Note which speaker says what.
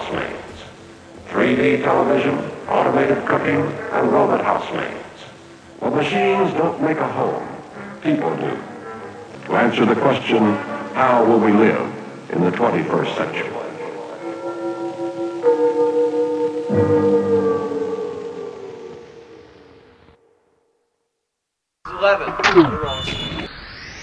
Speaker 1: housemaids. 3D television, automated cooking, and robot housemaids. Well, machines don't make a home. People do. To answer the question, how will we live in the 21st century?